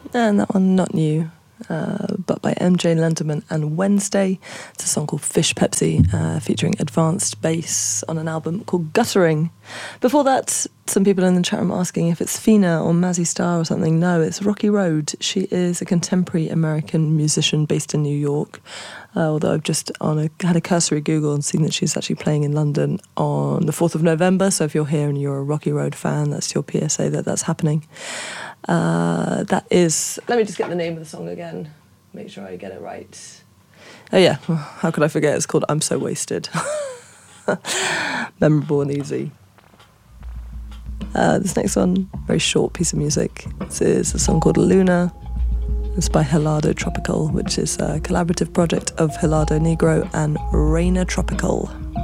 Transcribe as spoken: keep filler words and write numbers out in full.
and that one not new, uh, but by M J Lenderman and Wednesday. It's a song called Fish Pepsi, uh, featuring advanced bass on an album called Guttering. Before that, some people in the chat room asking if it's Fina or Mazzy Star or something. No, it's Rocky Road. She is a contemporary American musician based in New York, uh, although I've just on a, had a cursory Google and seen that she's actually playing in London on the fourth of November, so if you're here and you're a Rocky Road fan, that's your P S A that that's happening. Uh, that is, let me just get the name of the song again, make sure I get it right. Oh yeah, how could I forget? It's called I'm So Wasted. Memorable and easy. Uh, this next one, very short piece of music. This is a song called Luna. It's by Helado Tropical, which is a collaborative project of Helado Negro and Reina Tropical.